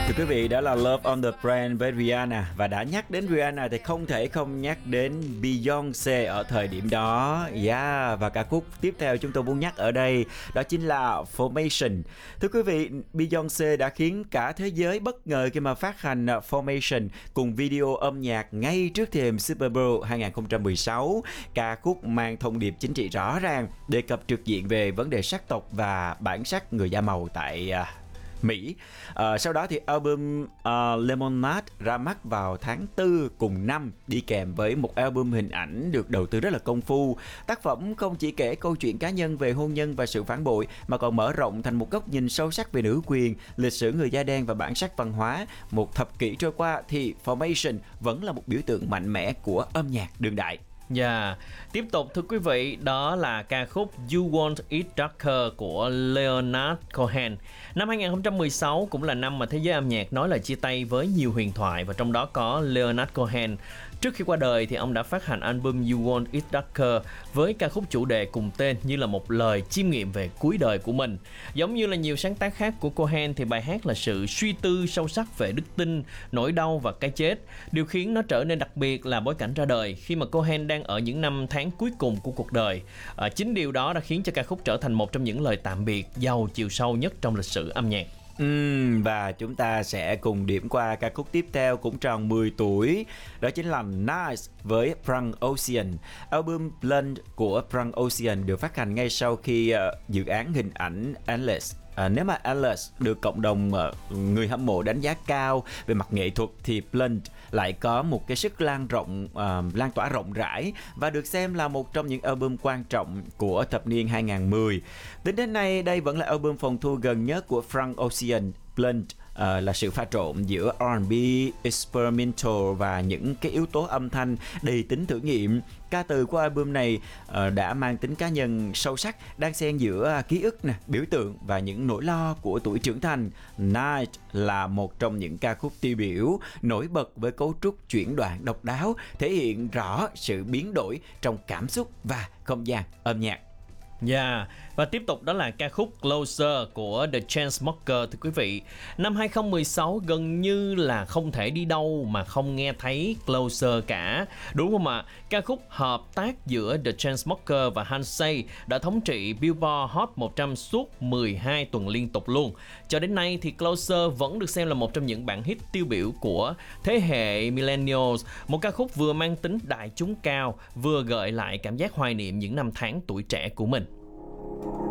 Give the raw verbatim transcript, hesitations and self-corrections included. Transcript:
Thưa quý vị, đó là Love on the Brain với Rihanna. Và đã nhắc đến Rihanna thì không thể không nhắc đến Beyoncé ở thời điểm đó. Yeah, và ca khúc tiếp theo chúng tôi muốn nhắc ở đây đó chính là Formation. Thưa quý vị, Beyoncé đã khiến cả thế giới bất ngờ khi mà phát hành Formation cùng video âm nhạc ngay trước thềm Super Bowl hai không một sáu. Ca khúc mang thông điệp chính trị rõ ràng, đề cập trực diện về vấn đề sắc tộc và bản sắc người da màu tại Mỹ. À, sau đó thì album uh, Lemonade ra mắt vào tháng tư cùng năm, đi kèm với một album hình ảnh được đầu tư rất là công phu. Tác phẩm không chỉ kể câu chuyện cá nhân về hôn nhân và sự phản bội, mà còn mở rộng thành một góc nhìn sâu sắc về nữ quyền, lịch sử người da đen và bản sắc văn hóa. Một thập kỷ trôi qua thì Formation vẫn là một biểu tượng mạnh mẽ của âm nhạc đương đại. Dạ, yeah. Tiếp tục thưa quý vị, đó là ca khúc You Want It Darker của Leonard Cohen. Năm hai không một sáu cũng là năm mà thế giới âm nhạc nói lời chia tay với nhiều huyền thoại, và trong đó có Leonard Cohen. Trước khi qua đời thì ông đã phát hành album You Want It Darker với ca khúc chủ đề cùng tên như là một lời chiêm nghiệm về cuối đời của mình. Giống như là nhiều sáng tác khác của Cohen thì bài hát là sự suy tư sâu sắc về đức tin, nỗi đau và cái chết. Điều khiến nó trở nên đặc biệt là bối cảnh ra đời khi mà Cohen đang ở những năm tháng cuối cùng của cuộc đời. À, chính điều đó đã khiến cho ca khúc trở thành một trong những lời tạm biệt giàu chiều sâu nhất trong lịch sử âm nhạc. Uhm, và chúng ta sẽ cùng điểm qua ca khúc tiếp theo cũng tròn mười tuổi. Đó chính là Nice với Frank Ocean. Album Blend của Frank Ocean được phát hành ngay sau khi uh, dự án hình ảnh Endless. À, nếu mà Endless được cộng đồng uh, người hâm mộ đánh giá cao về mặt nghệ thuật thì Blend lại có một cái sức lan rộng, uh, lan tỏa rộng rãi và được xem là một trong những album quan trọng của thập niên hai không một không. Tính đến nay, đây vẫn là album phòng thu gần nhất của Frank Ocean. Blend uh, là sự pha trộn giữa R and B, experimental và những cái yếu tố âm thanh đầy tính thử nghiệm. Ca từ của album này uh, đã mang tính cá nhân sâu sắc, đang xen giữa uh, ký ức, nè, biểu tượng và những nỗi lo của tuổi trưởng thành. Night là một trong những ca khúc tiêu biểu, nổi bật với cấu trúc chuyển đoạn độc đáo, thể hiện rõ sự biến đổi trong cảm xúc và không gian âm nhạc. Dạ, yeah. Và tiếp tục đó là ca khúc Closer của The Chainsmokers thưa quý vị. Năm hai không một sáu gần như là không thể đi đâu mà không nghe thấy Closer cả, đúng không ạ? Ca khúc hợp tác giữa The Chainsmokers và Halsey đã thống trị Billboard Hot một trăm suốt mười hai tuần liên tục luôn. Cho đến nay thì Closer vẫn được xem là một trong những bản hit tiêu biểu của thế hệ Millennials, một ca khúc vừa mang tính đại chúng cao, vừa gợi lại cảm giác hoài niệm những năm tháng tuổi trẻ của mình.